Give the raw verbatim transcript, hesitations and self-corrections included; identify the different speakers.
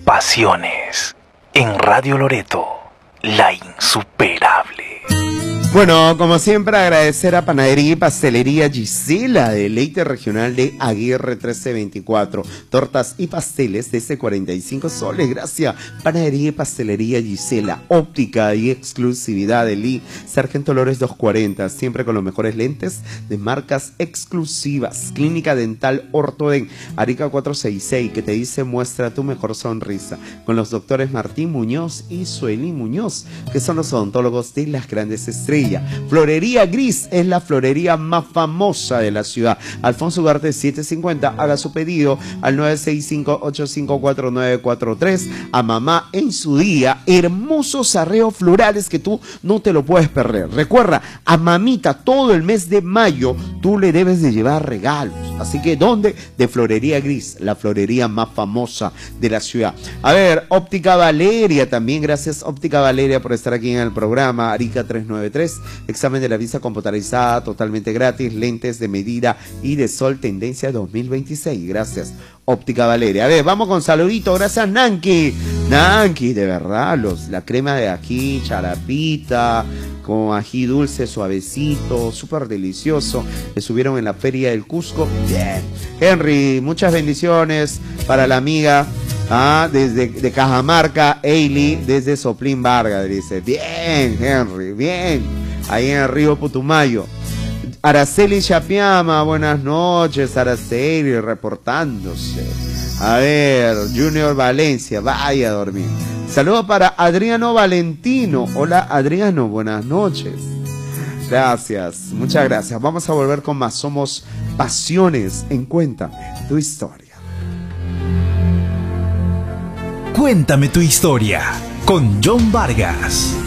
Speaker 1: Pasiones en Radio Loreto, la insuperable.
Speaker 2: Bueno, como siempre, agradecer a Panadería y Pastelería Gisela, deleite regional de Aguirre trece veinticuatro. Tortas y pasteles desde cuarenta y cinco soles. Gracias, Panadería y Pastelería Gisela. Óptica y exclusividad de Lee. Sargento Lores doscientos cuarenta, siempre con los mejores lentes de marcas exclusivas. Clínica Dental Ortoden, Arica cuatrocientos sesenta y seis, que te dice muestra tu mejor sonrisa. Con los doctores Martín Muñoz y Sueli Muñoz, que son los odontólogos de las grandes estrellas. Florería Gris es la florería más famosa de la ciudad. Alfonso Ugarte setecientos cincuenta, haga su pedido al nueve seis cinco, ocho cinco cuatro, nueve cuatro tres. A mamá en su día, hermosos arreos florales que tú no te lo puedes perder. Recuerda, a mamita todo el mes de mayo tú le debes de llevar regalos. Así que, ¿dónde? De Florería Gris, la florería más famosa de la ciudad. A ver, Óptica Valeria también, gracias Óptica Valeria por estar aquí en el programa. Arica trescientos noventa y tres, examen de la vista computarizada totalmente gratis, lentes de medida y de sol tendencia dos mil veintiséis. Gracias Óptica Valeria. A ver, vamos con saludito, gracias Nanki. Nanki, de verdad, los, la crema de ají, charapita, con ají dulce, suavecito, súper delicioso. Le subieron en la Feria del Cusco. Bien. Henry, muchas bendiciones para la amiga. Ah, desde de Cajamarca, Eili, desde Soplín Vargas, dice. Bien, Henry, bien. Ahí en el río Putumayo. Araceli Chapiama, buenas noches, Araceli, reportándose. A ver, Junior Valencia, vaya a dormir. Saludos para Adriano Valentino. Hola, Adriano, buenas noches. Gracias, muchas gracias. Vamos a volver con más. Somos Pasiones en Cuéntame tu Historia.
Speaker 1: Cuéntame tu historia con John Vargas.